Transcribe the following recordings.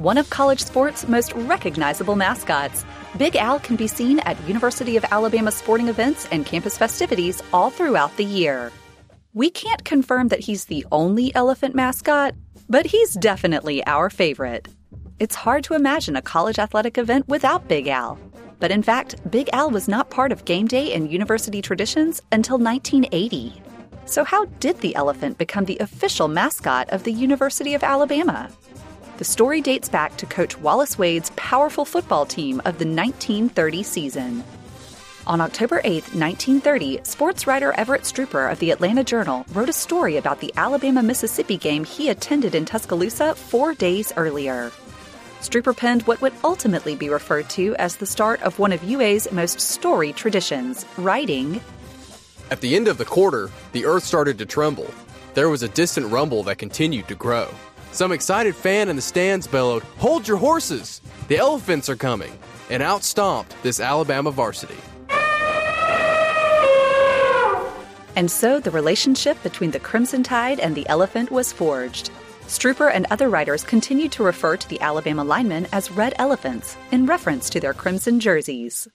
one of college sports' most recognizable mascots. Big Al can be seen at University of Alabama sporting events and campus festivities all throughout the year. We can't confirm that he's the only elephant mascot, but he's definitely our favorite. It's hard to imagine a college athletic event without Big Al. But in fact, Big Al was not part of game day and university traditions until 1980. So how did the elephant become the official mascot of the University of Alabama? The story dates back to Coach Wallace Wade's powerful football team of the 1930 season. On October 8, 1930, sports writer Everett Strooper of the Atlanta Journal wrote a story about the Alabama-Mississippi game he attended in Tuscaloosa 4 days earlier. Strooper penned what would ultimately be referred to as the start of one of UA's most storied traditions, writing, "At the end of the quarter, the earth started to tremble. There was a distant rumble that continued to grow. Some excited fan in the stands bellowed, 'Hold your horses! The elephants are coming!' And out stomped this Alabama varsity." And so the relationship between the Crimson Tide and the elephant was forged. Strooper and other writers continued to refer to the Alabama linemen as Red Elephants in reference to their crimson jerseys.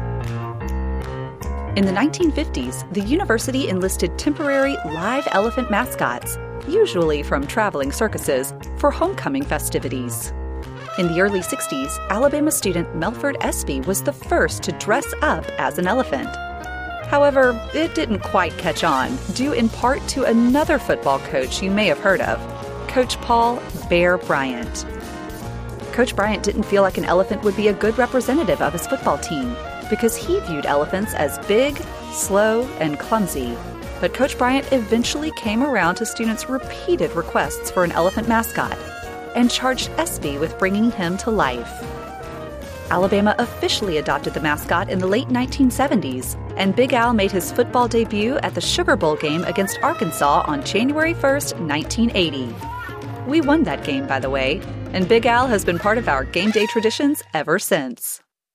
In the 1950s, the university enlisted temporary live elephant mascots, usually from traveling circuses, for homecoming festivities. In the early 60s, Alabama student Melford Espy was the first to dress up as an elephant. However, it didn't quite catch on, due in part to another football coach you may have heard of, Coach Paul Bear Bryant. Coach Bryant didn't feel like an elephant would be a good representative of his football team because he viewed elephants as big, slow, and clumsy. But Coach Bryant eventually came around to students' repeated requests for an elephant mascot and charged Espy with bringing him to life. Alabama officially adopted the mascot in the late 1970s, and Big Al made his football debut at the Sugar Bowl game against Arkansas on January 1st, 1980. We won that game, by the way, and Big Al has been part of our game day traditions ever since.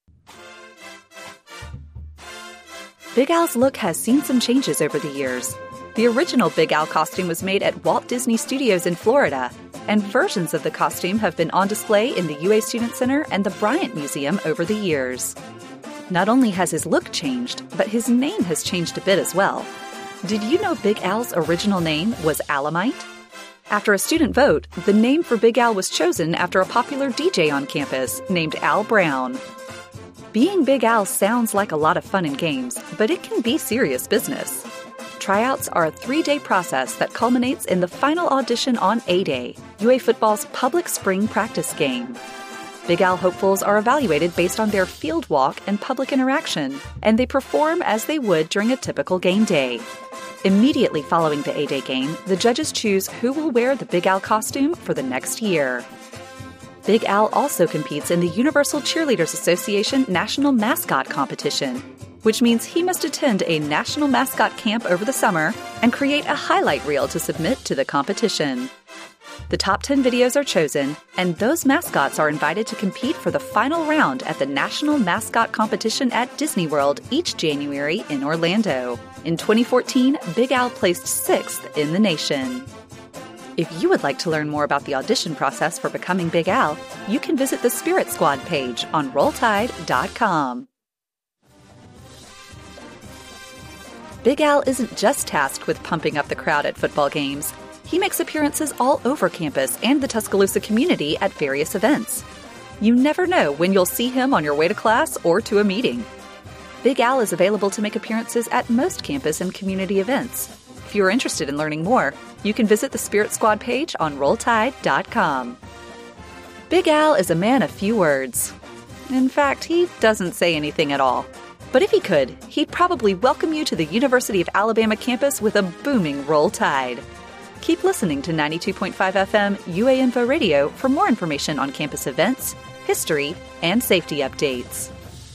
Big Al's look has seen some changes over the years. The original Big Al costume was made at Walt Disney Studios in Florida, and versions of the costume have been on display in the UA Student Center and the Bryant Museum over the years. Not only has his look changed, but his name has changed a bit as well. Did you know Big Al's original name was Alamite? After a student vote, the name for Big Al was chosen after a popular DJ on campus named Al Brown. Being Big Al sounds like a lot of fun and games, but it can be serious business. Tryouts are a 3-day process that culminates in the final audition on A-Day, UA football's public spring practice game. Big Al hopefuls are evaluated based on their field walk and public interaction, and they perform as they would during a typical game day. Immediately following the A-Day game, the judges choose who will wear the Big Al costume for the next year. Big Al also competes in the Universal Cheerleaders Association National Mascot Competition, which means he must attend a national mascot camp over the summer and create a highlight reel to submit to the competition. The top 10 videos are chosen, and those mascots are invited to compete for the final round at the National Mascot Competition at Disney World each January in Orlando. In 2014, Big Al placed 6th in the nation. If you would like to learn more about the audition process for becoming Big Al, you can visit the Spirit Squad page on RollTide.com. Big Al isn't just tasked with pumping up the crowd at football games. He makes appearances all over campus and the Tuscaloosa community at various events. You never know when you'll see him on your way to class or to a meeting. Big Al is available to make appearances at most campus and community events. If you're interested in learning more, you can visit the Spirit Squad page on RollTide.com. Big Al is a man of few words. In fact, he doesn't say anything at all. But if he could, he'd probably welcome you to the University of Alabama campus with a booming Roll Tide. Keep listening to 92.5 FM UA Info Radio for more information on campus events, history, and safety updates.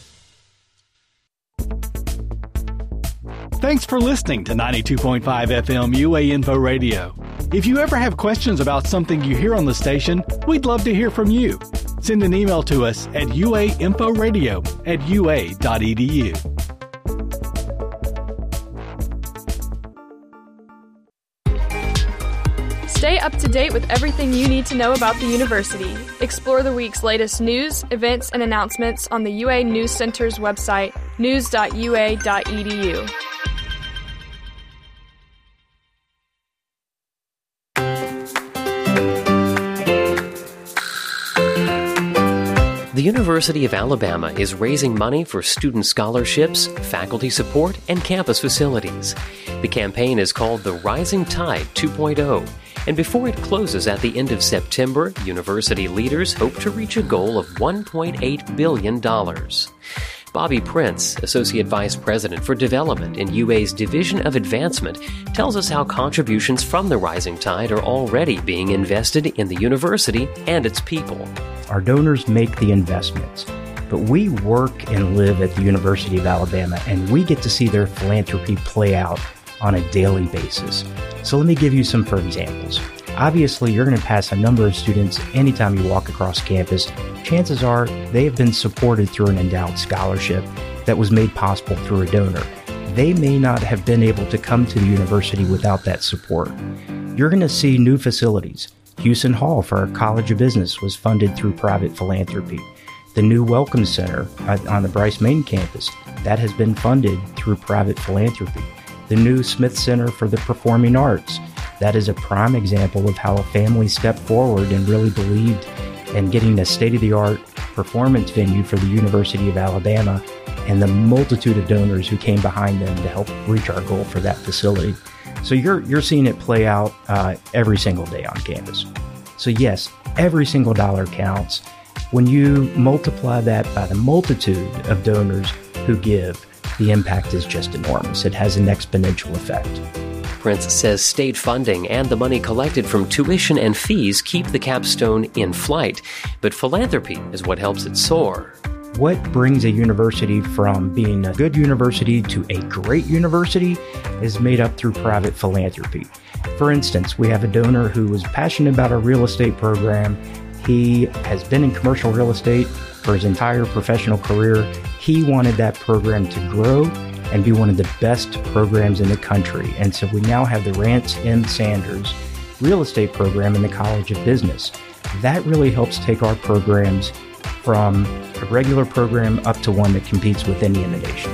Thanks for listening to 92.5 FM UA Info Radio. If you ever have questions about something you hear on the station, we'd love to hear from you. Send an email to us at uainforadio@ua.edu. Stay up to date with everything you need to know about the university. Explore the week's latest news, events, and announcements on the UA News Center's website, news.ua.edu. The University of Alabama is raising money for student scholarships, faculty support, and campus facilities. The campaign is called the Rising Tide 2.0, and before it closes at the end of September, university leaders hope to reach a goal of $1.8 billion. Bobby Prince, Associate Vice President for Development in UA's Division of Advancement, tells us how contributions from the Rising Tide are already being invested in the university and its people. Our donors make the investments, but we work and live at the University of Alabama, and we get to see their philanthropy play out on a daily basis. So let me give you some for examples. Obviously, you're going to pass a number of students anytime you walk across campus. Chances are they have been supported through an endowed scholarship that was made possible through a donor. They may not have been able to come to the university without that support. You're going to see new facilities. Houston Hall for our College of Business was funded through private philanthropy. The new Welcome Center on the Bryce Main campus, that has been funded through private philanthropy. The new Smith Center for the Performing Arts, that is a prime example of how a family stepped forward and really believed in getting a state-of-the-art performance venue for the University of Alabama, and the multitude of donors who came behind them to help reach our goal for that facility. So you're seeing it play out every single day on campus. So yes, every single dollar counts. When you multiply that by the multitude of donors who give, the impact is just enormous. It has an exponential effect. Prince says state funding and the money collected from tuition and fees keep the capstone in flight, but philanthropy is what helps it soar. What brings a university from being a good university to a great university is made up through private philanthropy. For instance, we have a donor who was passionate about our real estate program. He has been in commercial real estate for his entire professional career. He wanted that program to grow and be one of the best programs in the country. And so we now have the Rance M. Sanders real estate program in the College of Business. That really helps take our programs from a regular program up to one that competes with any in the nation.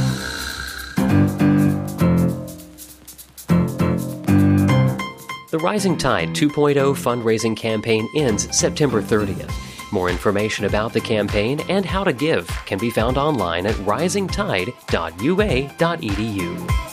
The Rising Tide 2.0 fundraising campaign ends September 30th. More information about the campaign and how to give can be found online at risingtide.ua.edu.